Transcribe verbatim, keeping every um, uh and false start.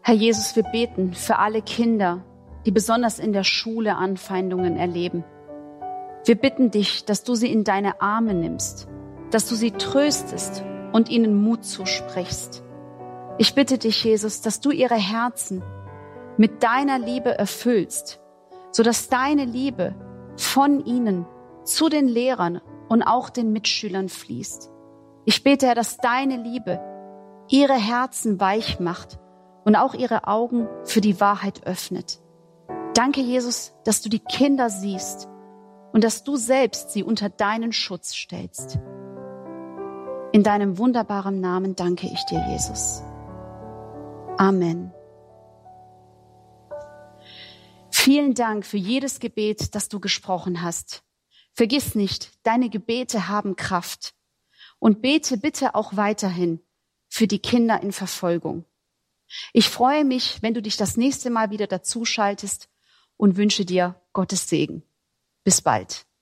Herr Jesus, wir beten für alle Kinder, die besonders in der Schule Anfeindungen erleben. Wir bitten dich, dass du sie in deine Arme nimmst, dass du sie tröstest und ihnen Mut zusprichst. Ich bitte dich, Jesus, dass du ihre Herzen mit deiner Liebe erfüllst, sodass deine Liebe von ihnen zu den Lehrern und auch den Mitschülern fließt. Ich bete, Herr, dass deine Liebe ihre Herzen weich macht und auch ihre Augen für die Wahrheit öffnet. Danke, Jesus, dass du die Kinder siehst und dass du selbst sie unter deinen Schutz stellst. In deinem wunderbaren Namen danke ich dir, Jesus. Amen. Vielen Dank für jedes Gebet, das du gesprochen hast. Vergiss nicht, deine Gebete haben Kraft. Und bete bitte auch weiterhin für die Kinder in Verfolgung. Ich freue mich, wenn du dich das nächste Mal wieder dazuschaltest und wünsche dir Gottes Segen. Bis bald.